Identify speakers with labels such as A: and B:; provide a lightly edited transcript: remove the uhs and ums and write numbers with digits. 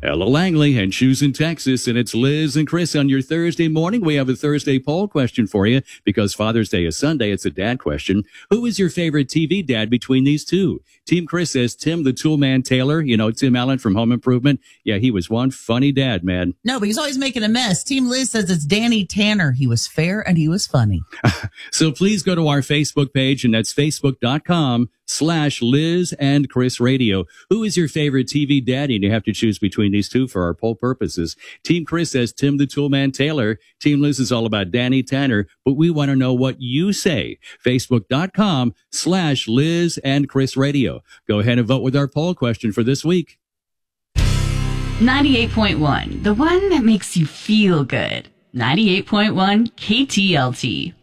A: Ella Langley and Shoes in Texas, and it's Liz and Chris on your Thursday morning. We have a Thursday poll question for you because Father's Day is Sunday. It's a dad question. Who is your favorite TV dad between these two? Team Chris says Tim the Toolman Taylor. You know, Tim Allen from Home Improvement. Yeah, he was one funny dad, man.
B: No, but he's always making a mess. Team Liz says it's Danny Tanner. He was fair and he was funny.
A: So please go to our Facebook page, and that's facebook.com/Liz and Chris Radio. Who is your favorite TV daddy? And you have to choose between these two for our poll purposes. Team Chris says Tim the Toolman Taylor. Team Liz is all about Danny Tanner, but we want to know what you say. Facebook.com/Liz and Chris Radio. Go ahead and vote with our poll question for this week.
C: 98.1, the one that makes you feel good. 98.1 KTLT.